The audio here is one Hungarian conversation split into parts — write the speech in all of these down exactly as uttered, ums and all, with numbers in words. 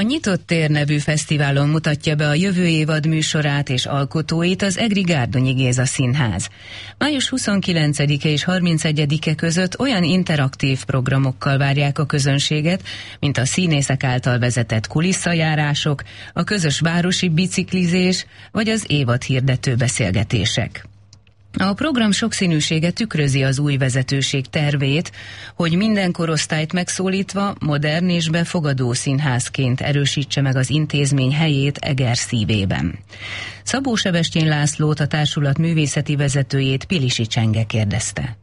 A Nyitott Tér nevű fesztiválon mutatja be a jövő évad műsorát és alkotóit az Egri Gárdonyi Géza Színház. május huszonkilencedike és harmincegyedike között olyan interaktív programokkal várják a közönséget, mint a színészek által vezetett kulisszajárások, a közös városi biciklizés vagy az évad hirdető beszélgetések. A program sokszínűsége tükrözi az új vezetőség tervét, hogy minden korosztályt megszólítva modern és befogadó színházként erősítse meg az intézmény helyét Eger szívében. Szabó Sebestyén Lászlót, a társulat művészeti vezetőjét Pilisi Csenge kérdezte.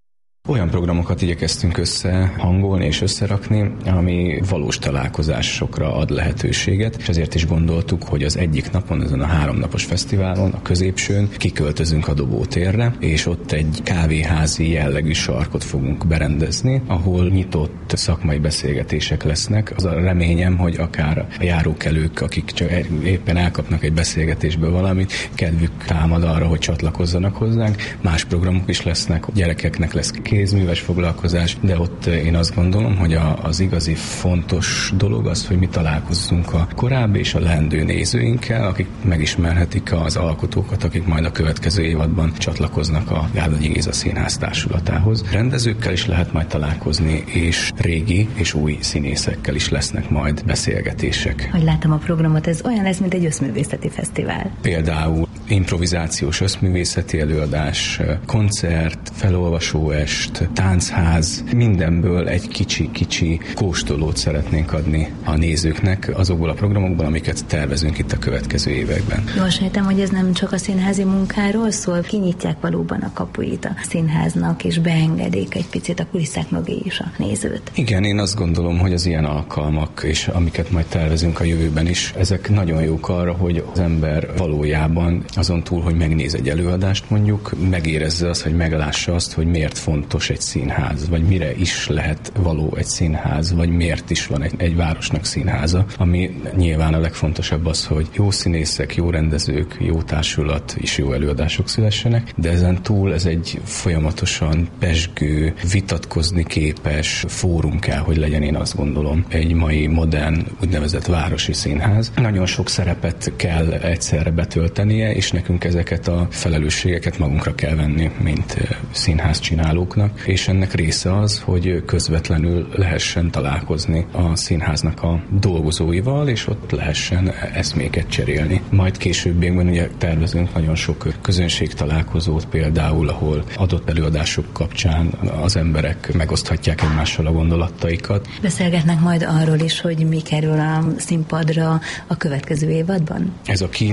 Olyan programokat igyekeztünk összehangolni és összerakni, ami valós találkozásokra ad lehetőséget, és ezért is gondoltuk, hogy az egyik napon, ezen a háromnapos fesztiválon, a középsőn kiköltözünk a Dobótérre, és ott egy kávéházi jellegű sarkot fogunk berendezni, ahol nyitott szakmai beszélgetések lesznek. Az a reményem, hogy akár a járókelők, akik csak éppen elkapnak egy beszélgetésből valamit, kedvük támad arra, hogy csatlakozzanak hozzánk. Más programok is lesznek, gyerekeknek lesz kézműves foglalkozás, de ott én azt gondolom, hogy a, az igazi fontos dolog az, hogy mi találkozzunk a korábbi és a leendő nézőinkkel, akik megismerhetik az alkotókat, akik majd a következő évadban csatlakoznak a Gárdonyi Géza Színház társulatához. Rendezőkkel is lehet majd találkozni, és régi és új színészekkel is lesznek majd beszélgetések. Hogy látom a programot, ez olyan lesz, mint egy összművészeti fesztivál. Például improvizációs összművészeti előadás, koncert, felolvasóest, táncház, mindenből egy kicsi-kicsi kóstolót szeretnénk adni a nézőknek azokból a programokból, amiket tervezünk itt a következő években. Jól sejtem, hogy ez nem csak a színházi munkáról szól, kinyitják valóban a kapuit a színháznak, és beengedik egy picit a kulisszák mögé is a nézőt. Igen, én azt gondolom, hogy az ilyen alkalmak, és amiket majd tervezünk a jövőben is, ezek nagyon jók arra, hogy az ember valójában azon túl, hogy megnéz egy előadást mondjuk, megérezze azt, hogy meglássa azt, hogy miért fontos egy színház, vagy mire is lehet való egy színház, vagy miért is van egy, egy városnak színháza, ami nyilván a legfontosabb az, hogy jó színészek, jó rendezők, jó társulat és jó előadások szülessenek, de ezen túl ez egy folyamatosan pezsgő, vitatkozni képes fórum kell, hogy legyen, én azt gondolom, egy mai modern, úgynevezett városi színház. Nagyon sok szerepet kell egyszerre betöltenie, és nekünk ezeket a felelősségeket magunkra kell venni, mint színház csinálóknak, és ennek része az, hogy közvetlenül lehessen találkozni a színháznak a dolgozóival, és ott lehessen eszméket cserélni. Majd későbbiekben ugye tervezünk nagyon sok közönségtalálkozót, például, ahol adott előadások kapcsán az emberek megoszthatják egymással a gondolataikat. Beszélgetnek majd arról is, hogy mi kerül a színpadra a következő évadban? Ez a kín